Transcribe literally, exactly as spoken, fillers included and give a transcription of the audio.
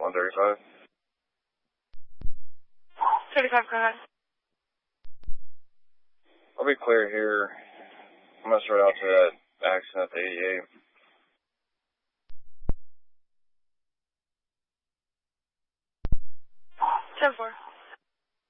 one thirty-five. thirty-five, go ahead. I'll be clear here. I'm going to start out to that accident at the eighty-eight. ten four.